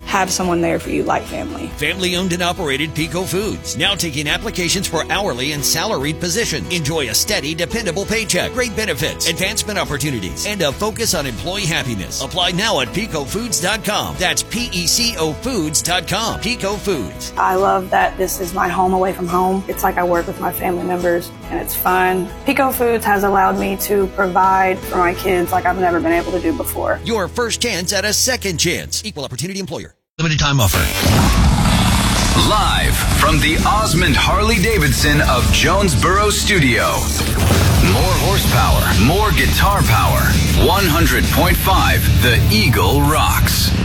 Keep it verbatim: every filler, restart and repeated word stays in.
have someone there for you like family. Family owned and operated Pico Foods. Now taking applications for hourly and salaried positions. Enjoy a steady, dependable paycheck, great benefits, advancement opportunities, and a focus on employee happiness. Apply now at pico foods dot com. That's P E C O foods dot com. Pico Foods. I love that this is my home away from home. It's like I work with my family members, and it's fun. Pico Foods has allowed me to provide for my kids like I've never been able to do before. Your first chance at a second chance. Equal opportunity employer. Limited time offer. Live from the Osmond Harley-Davidson of Jonesboro Studio. More horsepower, more guitar power. one hundred point five The Eagle rocks.